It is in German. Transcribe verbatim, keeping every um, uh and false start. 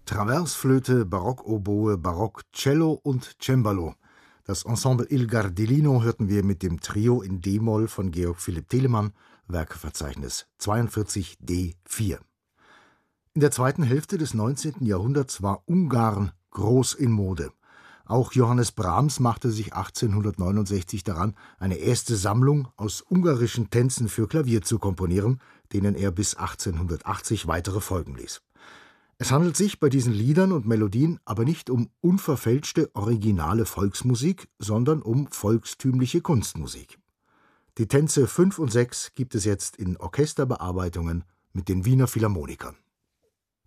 Traversflöte, Barockoboe, Barockcello und Cembalo. Das Ensemble Il Gardellino hörten wir mit dem Trio in d-Moll von Georg Philipp Telemann, Werkeverzeichnis zweiundvierzig D vier. In der zweiten Hälfte des neunzehnten Jahrhunderts war Ungarn groß in Mode. Auch Johannes Brahms machte sich achtzehnhundertneunundsechzig daran, eine erste Sammlung aus ungarischen Tänzen für Klavier zu komponieren, denen er bis achtzehnhundertachtzig weitere folgen ließ. Es handelt sich bei diesen Liedern und Melodien aber nicht um unverfälschte, originale Volksmusik, sondern um volkstümliche Kunstmusik. Die Tänze fünf und sechs gibt es jetzt in Orchesterbearbeitungen mit den Wiener Philharmonikern.